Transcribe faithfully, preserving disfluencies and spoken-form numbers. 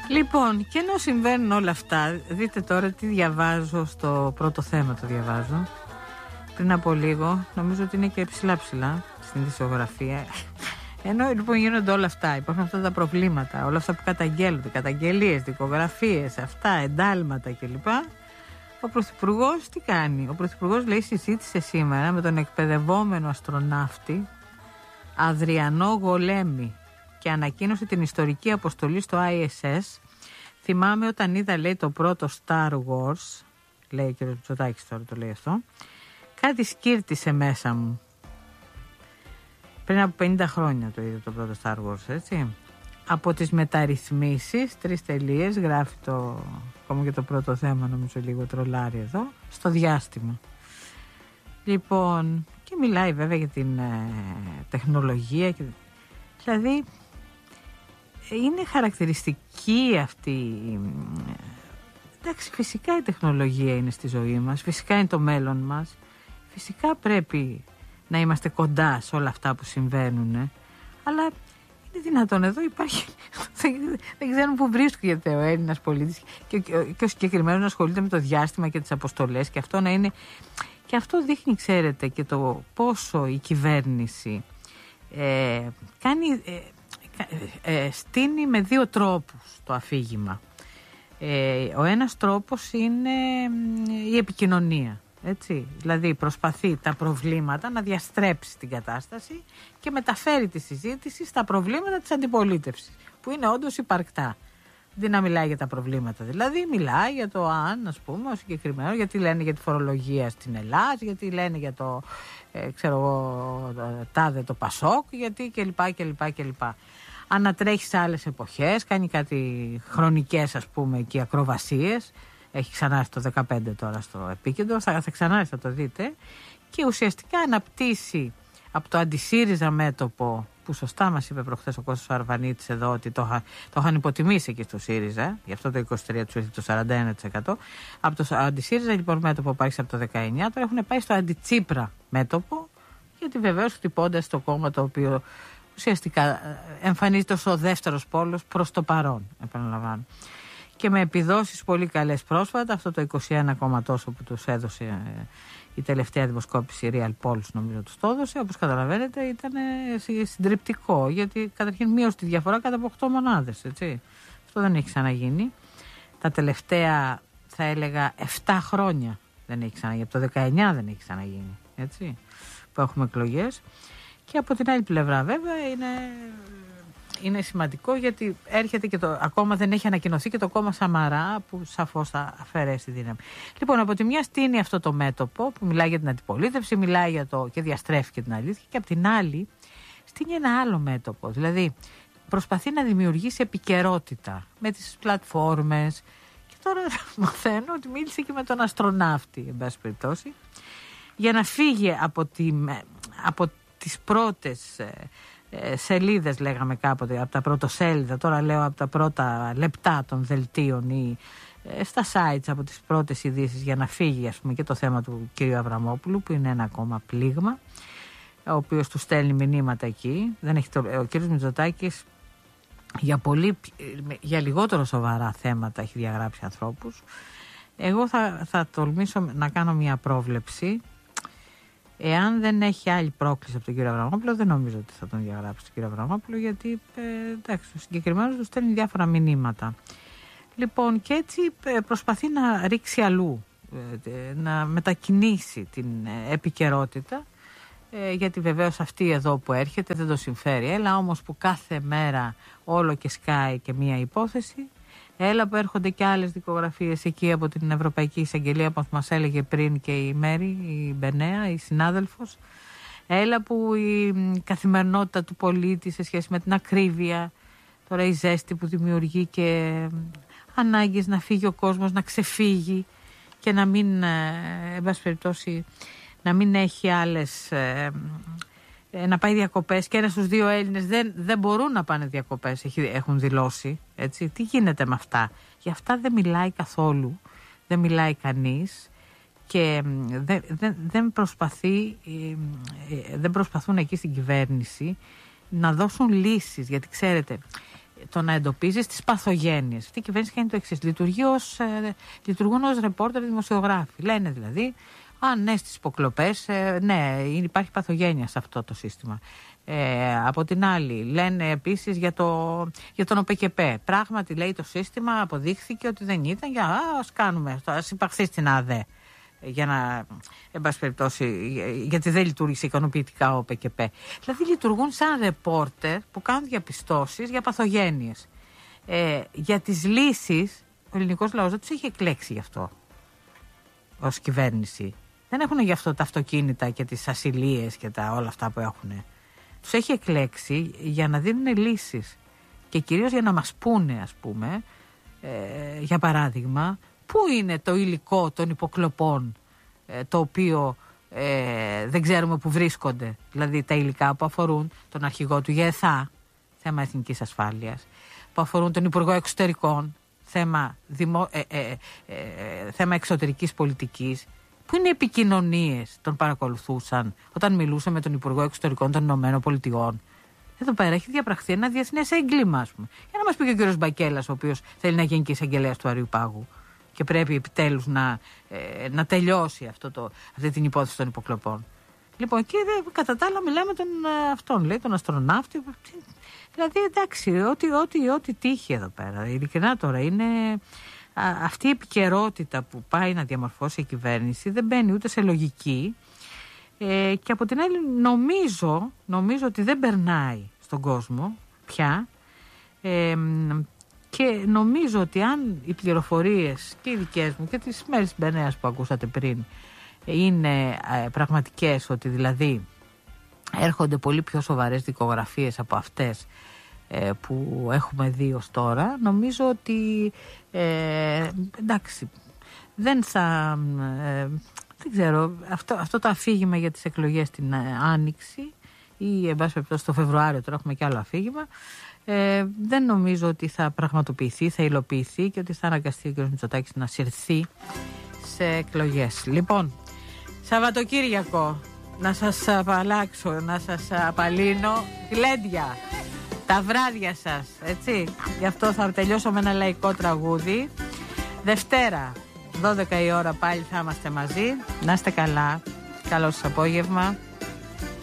Λοιπόν, και ενώ συμβαίνουν όλα αυτά, δείτε τώρα τι διαβάζω στο πρώτο θέμα, το διαβάζω πριν από λίγο, νομίζω ότι είναι και ψηλά ψηλά στην δισογραφία. Ενώ λοιπόν γίνονται όλα αυτά, υπάρχουν αυτά τα προβλήματα, όλα αυτά που καταγγέλλονται, καταγγελίες, δικογραφίες, αυτά, εντάλματα κλπ. Ο Πρωθυπουργός τι κάνει? Ο Πρωθυπουργός, λέει, συζήτησε σήμερα με τον εκπαιδευόμενο αστροναύτη Αδριανό Γολέμη και ανακοίνωσε την ιστορική αποστολή στο άι ες ες. Θυμάμαι όταν είδα, λέει, το πρώτο Star Wars, λέει ο κ. Μητσοτάκης τώρα το λέει αυτό, κάτι σκύρτησε μέσα μου. Πριν από πενήντα χρόνια το είδα το πρώτο Star Wars, έτσι. Από τις μεταρρυθμίσεις, τρεις τελείες, γράφει το, ακόμα και το πρώτο θέμα, νομίζω λίγο τρολάρι εδώ, στο διάστημα. Λοιπόν, και μιλάει βέβαια για την ε, τεχνολογία, και, δηλαδή είναι χαρακτηριστική αυτή, εντάξει, φυσικά η τεχνολογία είναι στη ζωή μας, φυσικά είναι το μέλλον μας, φυσικά πρέπει να είμαστε κοντά σε όλα αυτά που συμβαίνουν, αλλά είναι δυνατόν, εδώ υπάρχει, δεν ξέρουν πού βρίσκεται ο Έλληνας πολίτης και, και, και ο συγκεκριμένος να ασχολείται με το διάστημα και τις αποστολές, και αυτό να είναι, και αυτό δείχνει, ξέρετε, και το πόσο η κυβέρνηση ε, κάνει, ε, ε, στείνει με δύο τρόπους το αφήγημα. Ε, ο ένας τρόπος είναι η επικοινωνία. Έτσι, δηλαδή προσπαθεί τα προβλήματα να διαστρέψει την κατάσταση και μεταφέρει τη συζήτηση στα προβλήματα της αντιπολίτευσης, που είναι όντως υπαρκτά. Δεν να μιλάει για τα προβλήματα, δηλαδή μιλάει για το αν, ας πούμε, ο συγκεκριμένο, γιατί λένε για τη φορολογία στην Ελλάδα, γιατί λένε για το, ε, ξέρω εγώ, τάδε το Πασόκ, γιατί κλπ, κλπ, κλπ. Ανατρέχει σε άλλες εποχές, κάνει κάτι χρονικές, ας πούμε, και ακροβασίες. Έχει ξανάρθει το δεκαπέντε τώρα στο επίκεντρο, θα, θα ξανάρθει, θα το δείτε. Και ουσιαστικά αναπτύσσει από το αντισύριζα μέτωπο, που σωστά μας είπε προχθές ο Κώστας Αρβανίτης εδώ, ότι το, το είχαν υποτιμήσει εκεί στο ΣΥΡΙΖΑ, γι' αυτό το είκοσι τρία τοις εκατό του ήρθε το σαράντα ένα τοις εκατό. Από το αντισύριζα λοιπόν μέτωπο που άρχισε από το δεκαεννιά, τώρα έχουν πάει στο αντιτσίπρα μέτωπο, γιατί βεβαίως χτυπώντας το κόμμα το οποίο ουσιαστικά εμφανίζεται ως ο δεύτερος πόλος προς το παρόν, επαναλαμβάνω. Και με επιδόσεις πολύ καλές πρόσφατα, αυτό το είκοσι ένα κόμμα τόσο που τους έδωσε ε, η τελευταία δημοσκόπηση Real Polls, νομίζω τους το έδωσε, όπως καταλαβαίνετε ήταν ε, συντριπτικό, γιατί καταρχήν μείωσε τη διαφορά κατά από οκτώ μονάδες, έτσι. Αυτό δεν έχει ξαναγίνει. Τα τελευταία, θα έλεγα, επτά χρόνια δεν έχει ξαναγίνει, από το δεκαεννιά δεν έχει ξαναγίνει, έτσι, που έχουμε εκλογές. Και από την άλλη πλευρά βέβαια είναι... Είναι σημαντικό γιατί έρχεται και το, ακόμα δεν έχει ανακοινωθεί και το κόμμα Σαμαρά, που σαφώς θα αφαιρέσει δύναμη. Λοιπόν, από τη μια στείνει αυτό το μέτωπο που μιλάει για την αντιπολίτευση, μιλάει για το και διαστρέφει και την αλήθεια, και από την άλλη στείνει ένα άλλο μέτωπο. Δηλαδή προσπαθεί να δημιουργήσει επικαιρότητα με τις πλατφόρμες. Και τώρα μαθαίνω ότι μίλησε και με τον αστροναύτη, εν πάση περιπτώσει, για να φύγει από, τη, από τις πρώτες σελίδες, λέγαμε κάποτε, από τα πρωτοσέλιδα, τώρα λέω από τα πρώτα λεπτά των δελτίων ή ε, στα sites, από τις πρώτες ειδήσεις, για να φύγει, ας πούμε, και το θέμα του κ. Αβραμόπουλου, που είναι ένα ακόμα πλήγμα, ο οποίος του στέλνει μηνύματα εκεί. Δεν έχει το, ο κ. Μητσοτάκης για, πολύ, για λιγότερο σοβαρά θέματα έχει διαγράψει ανθρώπους. Εγώ θα, θα τολμήσω να κάνω μια πρόβλεψη. Εάν δεν έχει άλλη πρόκληση από τον κύριο Αβραμόπουλο, δεν νομίζω ότι θα τον διαγράψει τον κύριο Αβραμόπουλο, γιατί ε, εντάξει, ο συγκεκριμένος του στέλνει διάφορα μηνύματα. Λοιπόν, και έτσι ε, προσπαθεί να ρίξει αλλού, ε, να μετακινήσει την ε, επικαιρότητα, ε, γιατί βεβαίως αυτή εδώ που έρχεται δεν το συμφέρει. Έλα όμως που κάθε μέρα όλο και σκάει και μία υπόθεση. Έλα που έρχονται και άλλες δικογραφίες εκεί από την Ευρωπαϊκή Εισαγγελία, όπως μας έλεγε πριν και η Μέρη, η Μπενέα, η συνάδελφος. Έλα που η καθημερινότητα του πολίτη σε σχέση με την ακρίβεια, τώρα η ζέστη που δημιουργεί και ανάγκες να φύγει ο κόσμος, να ξεφύγει και να μην, εν πάση περιπτώσει, να μην έχει άλλες... να πάει διακοπές, και ένας στους δύο Έλληνες δεν, δεν μπορούν να πάνε διακοπές, έχουν δηλώσει, έτσι. Τι γίνεται με αυτά? Για αυτά δεν μιλάει καθόλου, δεν μιλάει κανείς, και δεν, δεν, δεν προσπαθεί, δεν προσπαθούν εκεί στην κυβέρνηση να δώσουν λύσεις, γιατί ξέρετε, το να εντοπίζεις τις παθογένειες. Αυτή η κυβέρνηση κάνει το εξής. Λειτουργεί ως, ε, λειτουργούν ως ρεπόρτερ δημοσιογράφοι. Λένε δηλαδή, α, ναι, στις υποκλοπές, ε, ναι, υπάρχει παθογένεια σε αυτό το σύστημα. Ε, από την άλλη, λένε επίσης για, το, για τον ΟΠΕΚΕΠΕ. Πράγματι, λέει το σύστημα, αποδείχθηκε ότι δεν ήταν. Για, α, ας κάνουμε, ας υπαχθεί στην ΑΔΕ. Για να, εν πάση περιπτώσει, γιατί δεν λειτουργήσε ικανοποιητικά ο ΟΠΕΚΕΠΕ. Δηλαδή λειτουργούν σαν ρεπόρτερ που κάνουν διαπιστώσεις για παθογένειες. Ε, για τις λύσεις, ο ελληνικός λαός δεν τους έχει εκλέξει γι' αυτό ως κυβέρνηση. Δεν έχουν γι' αυτό τα αυτοκίνητα και τις ασυλίες και τα, όλα αυτά που έχουν. Τους έχει εκλέξει για να δίνουν λύσεις και κυρίως για να μας πούνε, ας πούμε, ε, για παράδειγμα, πού είναι το υλικό των υποκλοπών ε, το οποίο ε, δεν ξέρουμε που βρίσκονται. Δηλαδή τα υλικά που αφορούν τον αρχηγό του ΓΕΘΑ, θέμα εθνικής ασφάλειας, που αφορούν τον Υπουργό Εξωτερικών, θέμα, δημο, ε, ε, ε, ε, θέμα εξωτερικής πολιτικής. Πού είναι οι επικοινωνίες, τον παρακολουθούσαν όταν μιλούσε με τον Υπουργό Εξωτερικών των Ηνωμένων Πολιτειών. Εδώ πέρα έχει διαπραχθεί ένα διεθνές έγκλημα, ας πούμε. Για να μας πει και ο κύριος Μπακέλας, ο οποίος θέλει να γίνει και εισαγγελέας του Αριού Πάγου. Και πρέπει επιτέλους να, ε, να τελειώσει αυτό το, αυτή την υπόθεση των υποκλοπών. Λοιπόν, και δε, κατά τα άλλα μιλάμε τον αυτόν, λέει, τον αστροναύτη. Δηλαδή, εντάξει, ό,τι, ό,τι, ό,τι τύχει εδώ πέρα. Ειλικρινά τώρα είναι α, αυτή η επικαιρότητα που πάει να διαμορφώσει η κυβέρνηση δεν μπαίνει ούτε σε λογική. Ε, και από την άλλη νομίζω, νομίζω ότι δεν περνάει στον κόσμο πια. Ε, Και νομίζω ότι αν οι πληροφορίες και οι δικές μου και τις μέρες Μπενέας που ακούσατε πριν είναι ε, πραγματικές, ότι δηλαδή έρχονται πολύ πιο σοβαρές δικογραφίες από αυτές ε, που έχουμε δει ως τώρα, νομίζω ότι ε, εντάξει, δεν θα ε, δεν ξέρω, αυτό, αυτό το αφήγημα για τις εκλογές την ε, Άνοιξη ή εν πάση περιπτώσει το Φεβρουάριο, τώρα έχουμε και άλλο αφήγημα. Ε, δεν νομίζω ότι θα πραγματοποιηθεί, θα υλοποιηθεί και ότι θα αναγκαστεί ο κ. Μητσοτάκης να συρθεί σε εκλογές. Λοιπόν, Σαββατοκύριακο, να σας απαλλάξω, να σας απαλύνω γλέντια, τα βράδια σας, έτσι. Γι' αυτό θα τελειώσω με ένα λαϊκό τραγούδι. Δευτέρα, δώδεκα η ώρα πάλι θα είμαστε μαζί. Να είστε καλά, καλό σας απόγευμα.